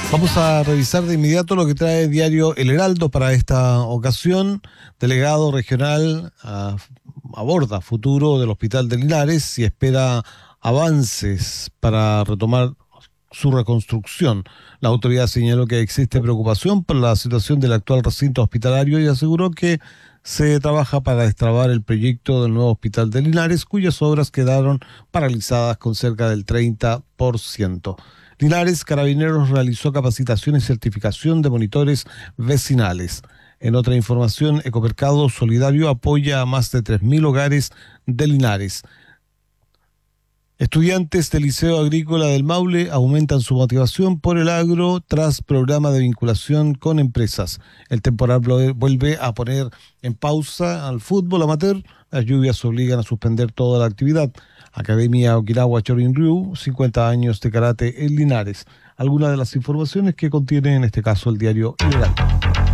Vamos a revisar de inmediato lo que trae el diario El Heraldo para esta ocasión. Delegado regional aborda futuro del Hospital de Linares y espera avances para retomar su reconstrucción. La autoridad señaló que existe preocupación por la situación del actual recinto hospitalario y aseguró que se trabaja para destrabar el proyecto del nuevo Hospital de Linares, cuyas obras quedaron paralizadas con cerca del 30%. Linares Carabineros realizó capacitación y certificación de monitores vecinales. En otra información, Ecomercado Solidario apoya a más de 3.000 hogares de Linares. Estudiantes del Liceo Agrícola del Maule aumentan su motivación por el agro tras programa de vinculación con empresas. El temporal vuelve a poner en pausa al fútbol amateur. Las lluvias obligan a suspender toda la actividad. Academia Okinawa Chorin-ryu, 50 años de karate en Linares. Algunas de las informaciones que contiene en este caso el diario El Heraldo.